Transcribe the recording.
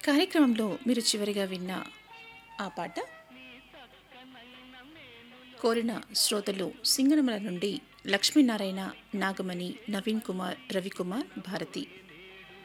కార్యక్రమంలో మీరు చివరిగా విన్న ఆ పాట కోరిన శ్రోతలు సింగనమల నుండి లక్ష్మీనారాయణ, నాగమణి, నవీన్ కుమార్, రవికుమార్, భారతి.